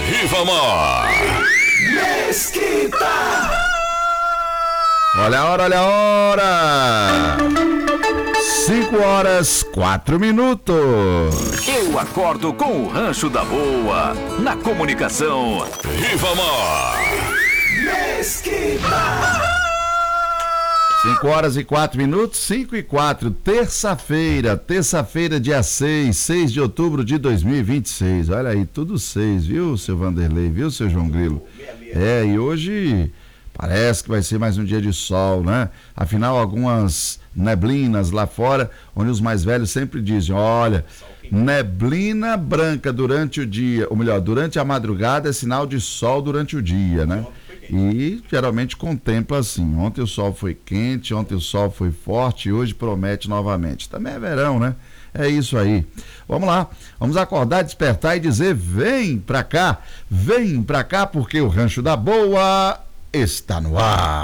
Rivamar. Mesquita. Olha a hora, olha a hora! 5h04. Eu acordo com o Rancho da Boa, na comunicação. Rivamar. Mesquita. 5h04, 5h04, terça-feira, dia 6 de outubro de 2026. Olha aí, tudo 6, viu, seu Vanderlei, viu, seu João Grilo? E hoje parece que vai ser mais um dia de sol, né? Afinal, algumas neblinas lá fora, onde os mais velhos sempre dizem, olha, neblina branca durante o dia, ou melhor, durante a madrugada é sinal de sol durante o dia, né? E geralmente contempla assim, ontem o sol foi quente, ontem o sol foi forte e hoje promete novamente. Também é verão, né? É isso aí. Vamos lá, vamos acordar, despertar e dizer, vem pra cá, porque o Rancho da Boa está no ar.